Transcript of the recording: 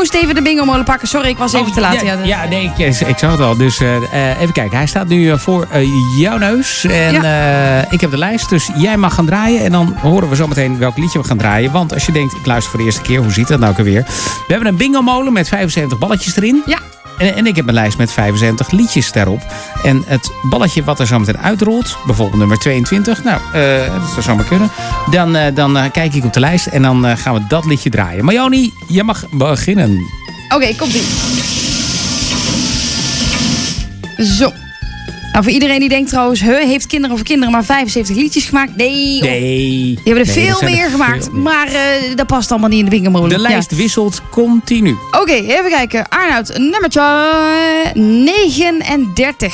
moest even de bingo-molen pakken. Sorry, ik was even te laat. Nee, ik zag het al. Dus even kijken. Hij staat nu voor jouw neus. En ik heb de lijst. Dus jij mag gaan draaien. En dan horen we zometeen welk liedje we gaan draaien. Want als je denkt, ik luister voor de eerste keer. Hoe ziet dat nou ook alweer? We hebben een bingo-molen met 75 balletjes erin. Ja. En ik heb een lijst met 75 liedjes daarop. En het balletje wat er zo meteen uitrolt, bijvoorbeeld nummer 22, dat zou zomaar kunnen. Dan kijk ik op de lijst en dan gaan we dat liedje draaien. Marjoni, je mag beginnen. Oké, komt-ie. Zo. Nou, voor iedereen die denkt trouwens, heeft Kinderen over Kinderen maar 75 liedjes gemaakt? Nee. Die hebben er veel meer gemaakt. Maar dat past allemaal niet in de bingo-molen. De lijst wisselt continu. Oké, even kijken. Arnoud, nummertje 39.